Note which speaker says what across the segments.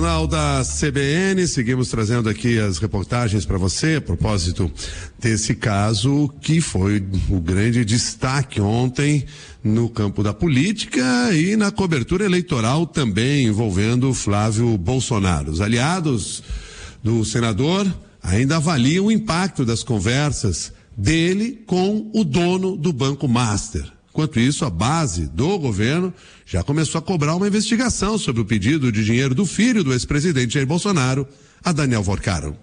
Speaker 1: Jornal da CBN, seguimos trazendo aqui as reportagens para você a propósito desse caso que foi o grande destaque ontem no campo da política e na cobertura eleitoral também envolvendo Flávio Bolsonaro. Os aliados do senador ainda avaliam o impacto das conversas dele com o dono do Banco Master. Enquanto isso, a base do governo já começou a cobrar uma investigação sobre o pedido de dinheiro do filho do ex-presidente Jair Bolsonaro, a Daniel Vorcaro.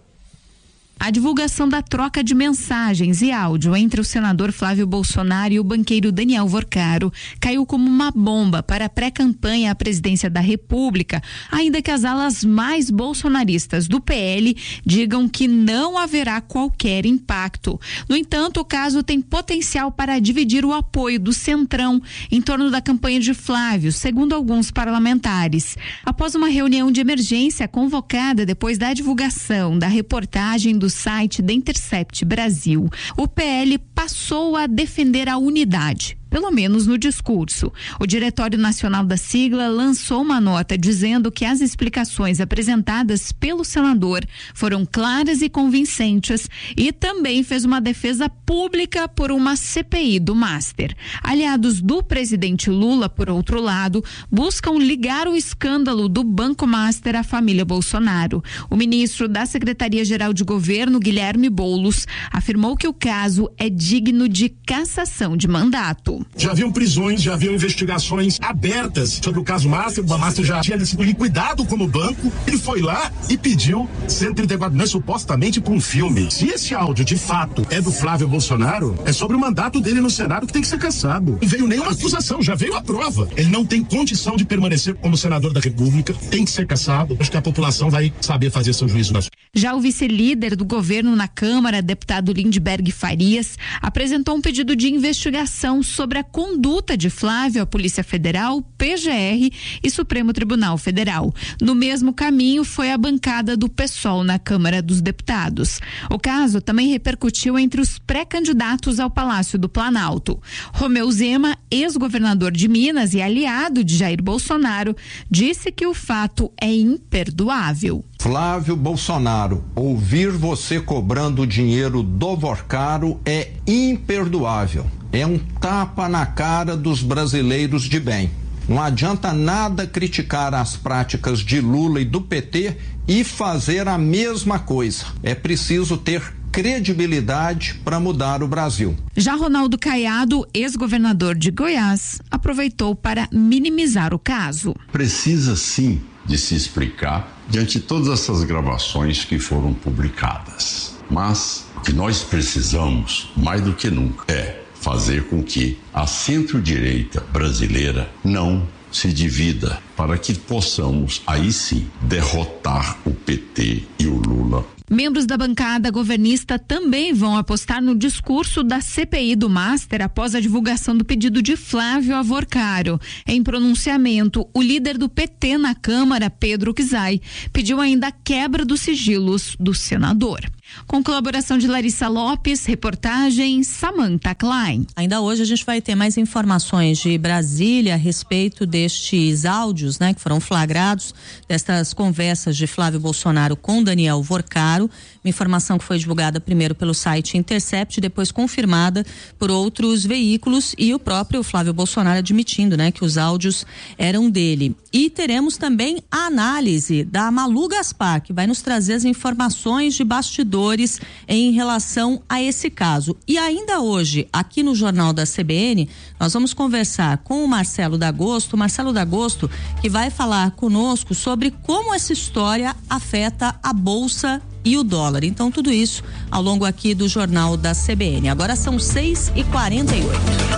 Speaker 2: A divulgação da troca de mensagens e áudio entre o senador Flávio Bolsonaro e o banqueiro Daniel Vorcaro caiu como uma bomba para a pré-campanha à presidência da República, ainda que as alas mais bolsonaristas do PL digam que não haverá qualquer impacto. No entanto, o caso tem potencial para dividir o apoio do Centrão em torno da campanha de Flávio, segundo alguns parlamentares. Após uma reunião de emergência convocada depois da divulgação da reportagem do site The Intercept Brasil, o PL passou a defender a unidade, pelo menos no discurso. O Diretório Nacional da sigla lançou uma nota dizendo que as explicações apresentadas pelo senador foram claras e convincentes e também fez uma defesa pública por uma CPI do Master. Aliados do presidente Lula, por outro lado, buscam ligar o escândalo do Banco Master à família Bolsonaro. O ministro da Secretaria-Geral de Governo, Guilherme Boulos, afirmou que o caso é digno de cassação de mandato.
Speaker 3: Já haviam prisões, já haviam investigações abertas sobre o caso Master. O Master já tinha sido liquidado como banco. Ele foi lá e pediu 134 milhões supostamente para um filme. Se esse áudio de fato é do Flávio Bolsonaro, é sobre o mandato dele no Senado que tem que ser cassado. Não veio nenhuma acusação, já veio a prova. Ele não tem condição de permanecer como senador da República, tem que ser cassado. Acho que a população vai saber fazer seu juízo.
Speaker 2: Já o vice-líder do governo na Câmara, deputado Lindbergh Farias, apresentou um pedido de investigação sobre a conduta de Flávio à Polícia Federal, PGR e Supremo Tribunal Federal. No mesmo caminho foi a bancada do PSOL na Câmara dos Deputados. O caso também repercutiu entre os pré-candidatos ao Palácio do Planalto. Romeu Zema, ex-governador de Minas e aliado de Jair Bolsonaro, disse que o fato é imperdoável.
Speaker 4: Flávio Bolsonaro, ouvir você cobrando dinheiro do Vorcaro é imperdoável. É um tapa na cara dos brasileiros de bem. Não adianta nada criticar as práticas de Lula e do PT e fazer a mesma coisa. É preciso ter credibilidade para mudar o Brasil.
Speaker 2: Já Ronaldo Caiado, ex-governador de Goiás, aproveitou para minimizar o caso.
Speaker 5: Precisa sim de se explicar diante de todas essas gravações que foram publicadas. Mas o que nós precisamos, mais do que nunca, é fazer com que a centro-direita brasileira não se divida para que possamos, aí sim, derrotar o PT e o Lula.
Speaker 2: Membros da bancada governista também vão apostar no discurso da CPI do Master após a divulgação do pedido de Flávio a Vorcaro. Em pronunciamento, o líder do PT na Câmara, Pedro Kizai, pediu ainda a quebra dos sigilos do senador. Com colaboração de Larissa Lopes, reportagem Samantha Klein.
Speaker 6: Ainda hoje a gente vai ter mais informações de Brasília a respeito destes áudios, né, que foram flagrados, destas conversas de Flávio Bolsonaro com Daniel Vorcaro. Uma informação que foi divulgada primeiro pelo site Intercept, depois confirmada por outros veículos e o próprio Flávio Bolsonaro admitindo, né, que os áudios eram dele. E teremos também a análise da Malu Gaspar, que vai nos trazer as informações de bastidores em relação a esse caso. E ainda hoje, aqui no Jornal da CBN, nós vamos conversar com o Marcelo D'Agosto, que vai falar conosco sobre como essa história afeta a Bolsa e o dólar. Então, tudo isso ao longo aqui do Jornal da CBN. Agora são 6h48.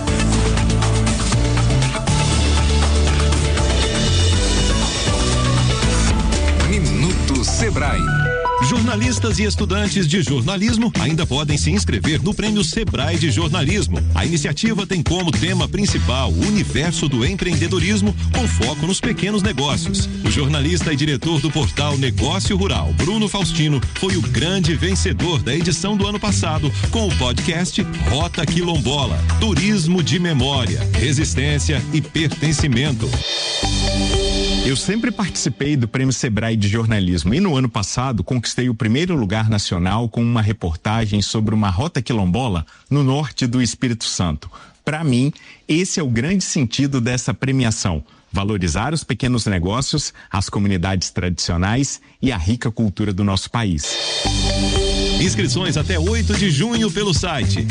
Speaker 7: Minuto Sebrae. Jornalistas e estudantes de jornalismo ainda podem se inscrever no Prêmio Sebrae de Jornalismo. A iniciativa tem como tema principal o universo do empreendedorismo com foco nos pequenos negócios. O jornalista e diretor do portal Negócio Rural, Bruno Faustino, foi o grande vencedor da edição do ano passado com o podcast Rota Quilombola, Turismo de Memória, Resistência e Pertencimento.
Speaker 8: Eu sempre participei do Prêmio Sebrae de Jornalismo e no ano passado conquistei o primeiro lugar nacional com uma reportagem sobre uma rota quilombola no norte do Espírito Santo. Para mim, esse é o grande sentido dessa premiação: valorizar os pequenos negócios, as comunidades tradicionais e a rica cultura do nosso país.
Speaker 7: Inscrições até 8 de junho pelo site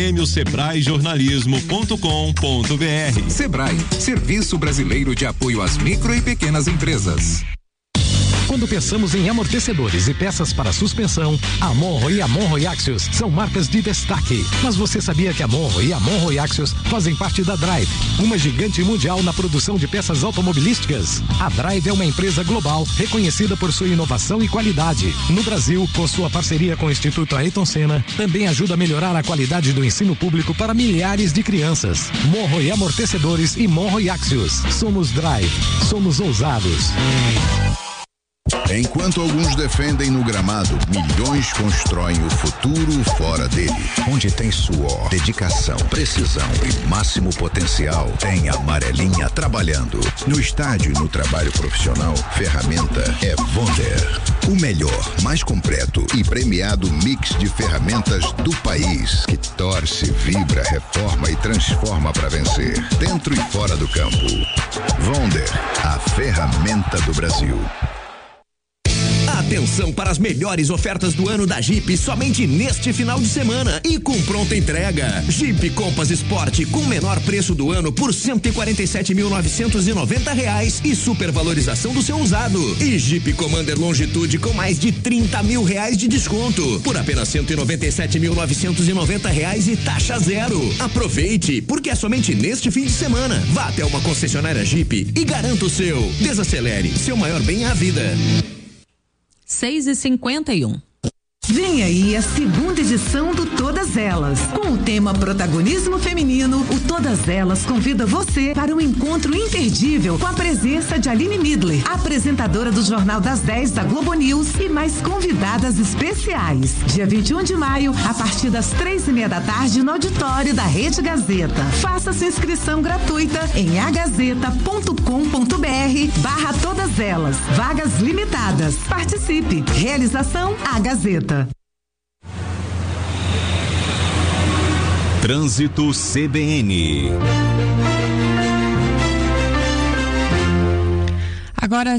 Speaker 7: prêmiosebraejornalismo.com.br.
Speaker 9: Sebrae, Serviço Brasileiro de Apoio às Micro e Pequenas Empresas.
Speaker 10: Quando pensamos em amortecedores e peças para suspensão, a Monro e a Monro Axios são marcas de destaque. Mas você sabia que a Monro e a Monro Axios fazem parte da Drive, uma gigante mundial na produção de peças automobilísticas? A Drive é uma empresa global reconhecida por sua inovação e qualidade. No Brasil, com sua parceria com o Instituto Ayrton Senna, também ajuda a melhorar a qualidade do ensino público para milhares de crianças. Monro e Amortecedores e Monro Axios. Somos Drive. Somos ousados.
Speaker 11: Enquanto alguns defendem no gramado, milhões constroem o futuro fora dele. Onde tem suor, dedicação, precisão e máximo potencial, tem a Amarelinha trabalhando. No estádio e no trabalho profissional, ferramenta é Wonder. O melhor, mais completo e premiado mix de ferramentas do país, que torce, vibra, reforma e transforma para vencer, dentro e fora do campo. Wonder, a ferramenta do Brasil.
Speaker 12: Atenção para as melhores ofertas do ano da Jeep somente neste final de semana e com pronta entrega. Jeep Compass Sport com menor preço do ano por R$147.990 e supervalorização do seu usado. E Jeep Commander Longitude com mais de R$30 mil de desconto por apenas R$197.990 e taxa zero. Aproveite, porque é somente neste fim de semana. Vá até uma concessionária Jeep e garanta o seu. Desacelere, seu maior bem é a vida.
Speaker 6: 6h51.
Speaker 13: Vem aí a segunda edição do Todas Elas. Com o tema Protagonismo Feminino, o Todas Elas convida você para um encontro imperdível com a presença de Aline Midler, apresentadora do Jornal das 10 da Globo News e mais convidadas especiais. Dia 21 de maio, a partir das 3:30 da tarde, no auditório da Rede Gazeta. Faça sua inscrição gratuita em agazeta.com.br/Todas Elas. Vagas limitadas. Participe. Realização A Gazeta.
Speaker 7: Trânsito CBN.
Speaker 2: Agora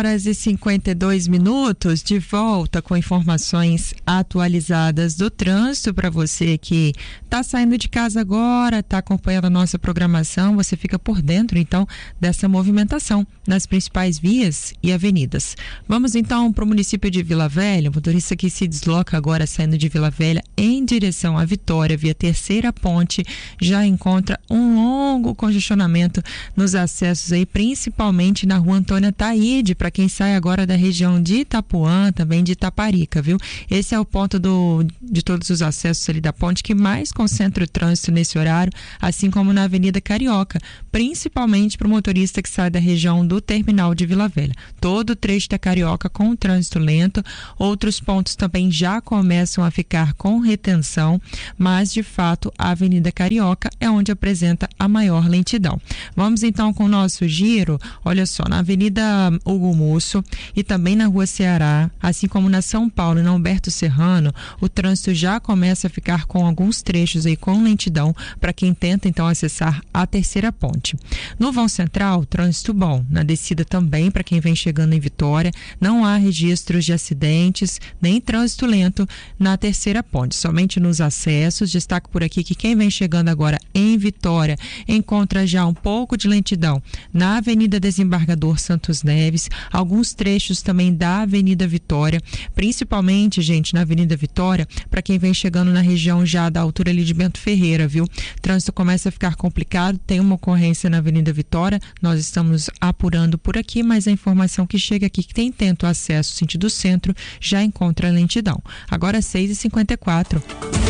Speaker 2: 6h52, de volta com informações atualizadas do trânsito para você que está saindo de casa agora, está acompanhando a nossa programação, você fica por dentro então dessa movimentação nas principais vias e avenidas. Vamos então para o município de Vila Velha. O motorista que se desloca agora saindo de Vila Velha em direção à Vitória via Terceira Ponte já encontra um longo congestionamento nos acessos aí, principalmente na rua Antônia Taíde, para quem sai agora da região de Itapuã, também de Itaparica, viu? Esse é o ponto de todos os acessos ali da ponte que mais concentra o trânsito nesse horário, assim como na Avenida Carioca, principalmente para o motorista que sai da região do terminal de Vila Velha. Todo o trecho da Carioca com o trânsito lento, outros pontos também já começam a ficar com retenção, mas de fato a Avenida Carioca é onde apresenta a maior lentidão. Vamos então com o nosso giro. Olha só, na Avenida Hugo Musso e também na Rua Ceará, assim como na São Paulo e na Humberto Serrano, o trânsito já começa a ficar com alguns trechos aí com lentidão para quem tenta então acessar a Terceira Ponte. No vão central, trânsito bom. Na descida também para quem vem chegando em Vitória, não há registros de acidentes nem trânsito lento na Terceira Ponte, somente nos acessos. Destaco por aqui que quem vem chegando agora em Vitória encontra já um pouco de lentidão na Avenida Desembargador Santos Neves, alguns trechos também da Avenida Vitória, principalmente, gente, na Avenida Vitória, para quem vem chegando na região já da altura ali de Bento Ferreira, viu? O trânsito começa a ficar complicado, tem uma ocorrência na Avenida Vitória, nós estamos apurando por aqui, mas a informação que chega aqui que tem tento acesso sentido centro já encontra lentidão. Agora 6h54.